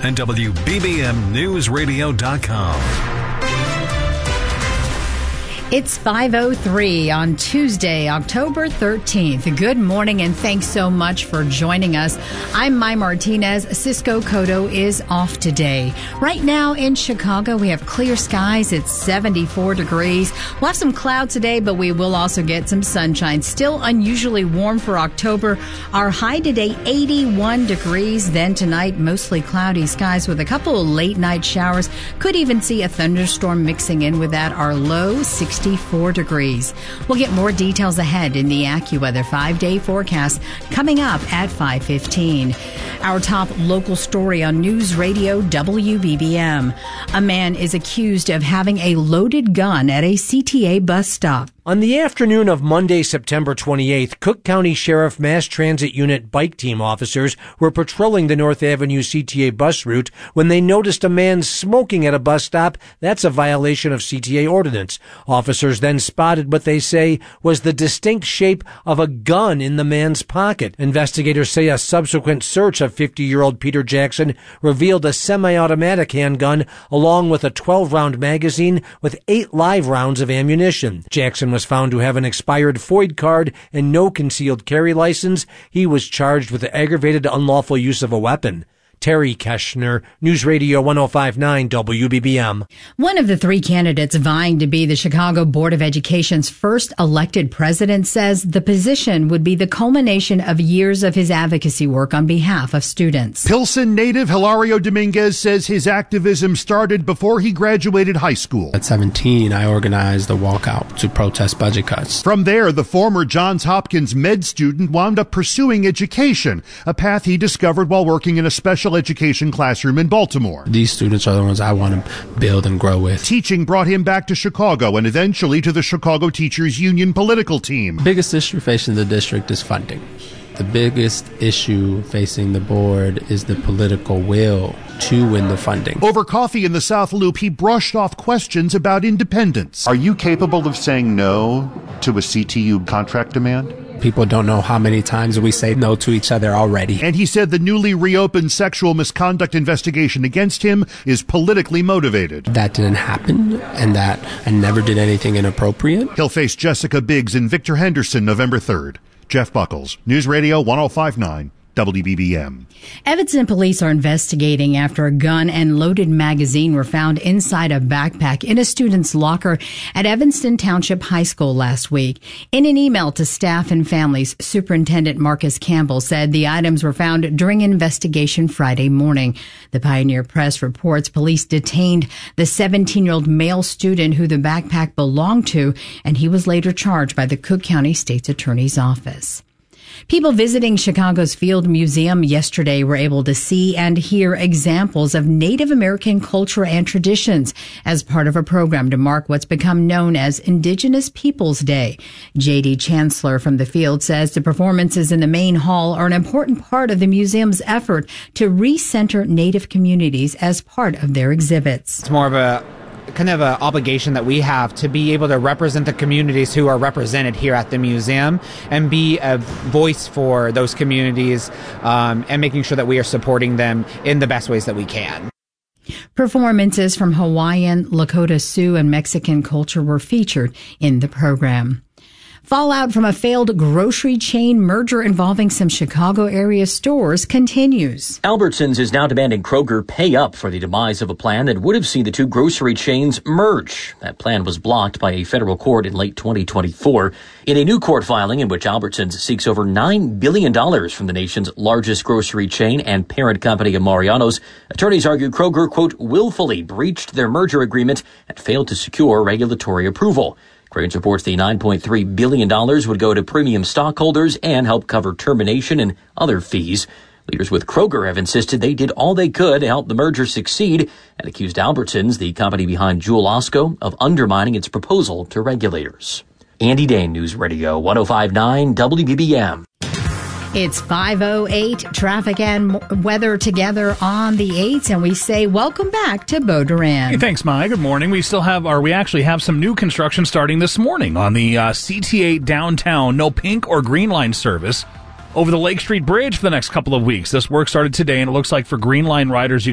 and WBBMNewsRadio.com. It's 5:03 on Tuesday, October 13th. Good morning and thanks so much for joining us. I'm Mai Martinez. Cisco Cotto is off today. Right now in Chicago, we have clear skies. It's 74 degrees. We'll have some clouds today, but we will also get some sunshine. Still unusually warm for October. Our high today, 81 degrees. Then tonight, mostly cloudy skies with a couple of late night showers. Could even see a thunderstorm mixing in with that. Our low, 64 degrees. We'll get more details ahead in the AccuWeather 5-day forecast coming up at 5:15. Our top local story on News Radio WBBM. A man is accused of having a loaded gun at a CTA bus stop. On the afternoon of Monday, September 28th, Cook County Sheriff Mass Transit Unit bike team officers were patrolling the North Avenue CTA bus route when they noticed a man smoking at a bus stop. That's a violation of CTA ordinance. Officers then spotted what they say was the distinct shape of a gun in the man's pocket. Investigators say a subsequent search of 50-year-old Peter Jackson revealed a semi-automatic handgun along with a 12-round magazine with 8 live rounds of ammunition. Jackson was found to have an expired FOID card and no concealed carry license. He was charged with aggravated unlawful use of a weapon. Terry Keshner, News Radio 105.9 WBBM. One of the 3 candidates vying to be the Chicago Board of Education's first elected president says the position would be the culmination of years of his advocacy work on behalf of students. Pilsen native Hilario Dominguez says his activism started before he graduated high school. At 17, I organized a walkout to protest budget cuts. From there, the former Johns Hopkins med student wound up pursuing education, a path he discovered while working in a special education classroom in Baltimore. These students are the ones I want to build and grow with. Teaching brought him back to Chicago and eventually to the Chicago Teachers Union political team. The biggest issue facing the district is funding. The biggest issue facing the board is the political will to win the funding. Over coffee in the South Loop, he brushed off questions about independence. Are you capable of saying no to a CTU contract demand? People don't know how many times we say no to each other already. And he said the newly reopened sexual misconduct investigation against him is politically motivated. That didn't happen, and that I never did anything inappropriate. He'll face Jessica Biggs and Victor Henderson November 3rd. Jeff Buckles, News Radio 105.9 WBBM. Evanston police are investigating after a gun and loaded magazine were found inside a backpack in a student's locker at Evanston Township High School last week. In an email to staff and families, Superintendent Marcus Campbell said the items were found during an investigation Friday morning. The Pioneer Press reports police detained the 17-year-old male student who the backpack belonged to, and he was later charged by the Cook County State's Attorney's Office. People visiting Chicago's Field Museum yesterday were able to see and hear examples of Native American culture and traditions as part of a program to mark what's become known as Indigenous Peoples Day. J.D. Chancellor from the Field says the performances in the main hall are an important part of the museum's effort to recenter Native communities as part of their exhibits. It's more of a kind of an obligation that we have to be able to represent the communities who are represented here at the museum and be a voice for those communities and making sure that we are supporting them in the best ways that we can. Performances from Hawaiian, Lakota Sioux, and Mexican culture were featured in the program. Fallout from a failed grocery chain merger involving some Chicago area stores continues. Albertsons is now demanding Kroger pay up for the demise of a plan that would have seen the 2 grocery chains merge. That plan was blocked by a federal court in late 2024. In a new court filing in which Albertsons seeks over $9 billion from the nation's largest grocery chain and parent company of Mariano's, attorneys argue Kroger, quote, willfully breached their merger agreement and failed to secure regulatory approval. Crain's reports the $9.3 billion would go to premium stockholders and help cover termination and other fees. Leaders with Kroger have insisted they did all they could to help the merger succeed and accused Albertsons, the company behind Jewel Osco, of undermining its proposal to regulators. Andy Dane, News Radio 105.9 WBBM. It's 5:08, traffic and weather together on the 8th, and we say welcome back to Bo Duran. Hey, thanks, Mai. Good morning. We actually have some new construction starting this morning on the CTA downtown, no pink or green line service over the Lake Street Bridge for the next couple of weeks. This work started today, and it looks like for Green Line riders, you